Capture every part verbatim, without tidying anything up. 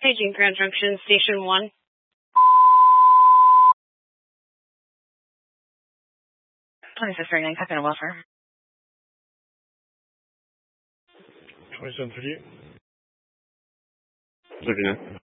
Paging Grand Junction, Station one. twenty-six thirty-nine, Captain Welfare. twenty-seven thirty-eight. thirty-nine.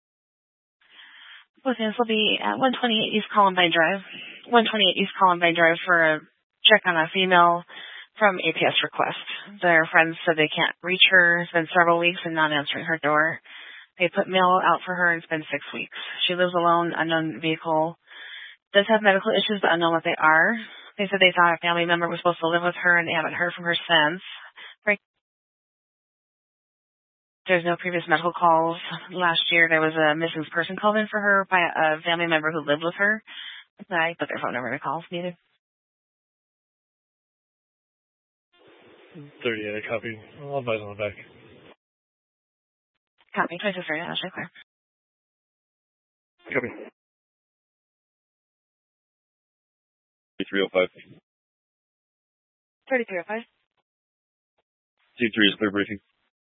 Both units will be at one twenty-eight East Columbine Drive. one twenty-eight East Columbine Drive for a check on a female from A P S request. Their friends said they can't reach her. It's been several weeks and not answering her door. They put mail out for her and it's been six weeks. She lives alone, unknown vehicle. Does have medical issues, but unknown what they are. They said they thought a family member was supposed to live with her and they haven't heard from her since. There's no previous medical calls. Last year there was a missing person called in for her by a family member who lived with her. I put their phone number in the calls needed. thirty-eight, I copy. I'll advise on the back. Copy. twenty-six thirty-nine, Ashley Claire. Copy. thirty-three oh five. thirty-three oh five. C three is clear briefing.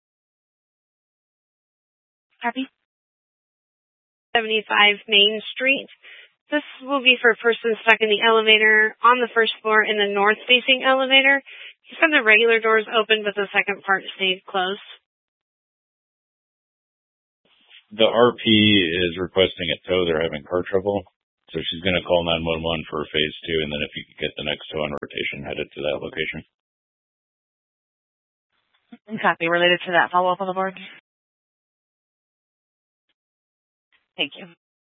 Copy. seventy-five Main Street. This will be for a person stuck in the elevator on the first floor in the north-facing elevator. He said the regular doors open, but the second part stayed closed. The R P is requesting a tow. They're having car trouble. So she's going to call nine one one for phase two, and then if you could get the next tow on rotation headed to that location. Copy. Related to that, follow up on the board. Thank you.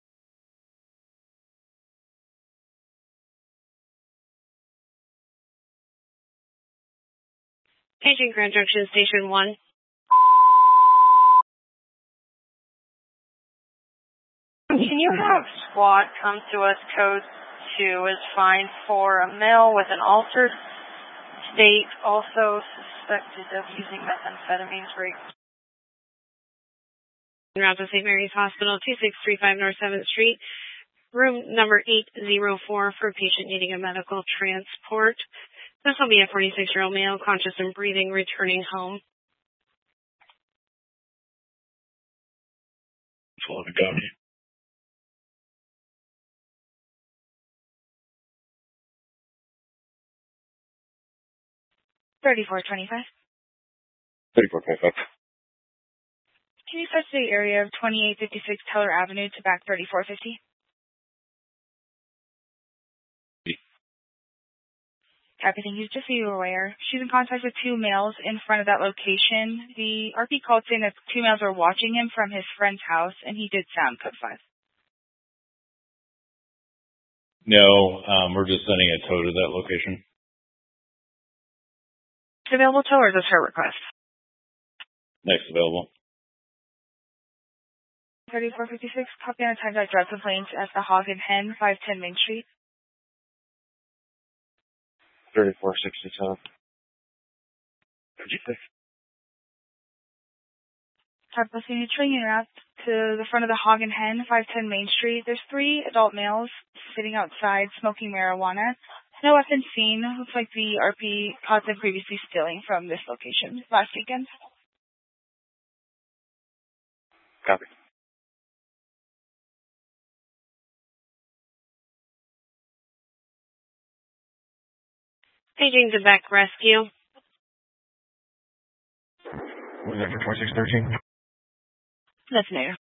Paging Grand Junction, Station one. Can you have SWAT come to us? Code two is fine for a male with an altered state, also suspected of using methamphetamines. Right. Route to Saint Mary's Hospital, two six three five North seventh Street, room number eight oh four for a patient needing a medical transport. This will be a forty-six-year-old male, conscious and breathing, returning home. twelve, copy. thirty-four twenty-five. thirty-four twenty-five. Can you search the area of twenty-eight fifty-six Teller Avenue to back thirty-four fifty? Everything is just so you're aware. She's in contact with two males in front of that location. The R P called saying that two males were watching him from his friend's house, and he did sound code five. No, um, we're just sending a tow to that location. It's available tow, or is this her request? Next available. thirty-four fifty-six, copy on a time drive complaints at the Hog and Hen, five ten Main Street. thirty-four sixty-seven. fifty-six. Type of training route to the front of the Hog and Hen, five ten Main Street. There's three adult males sitting outside smoking marijuana. No weapon seen. Looks like the R P caught them previously stealing from this location last weekend. Copy. Paging to Beck Rescue. What was that for twenty-six thirteen? That's new.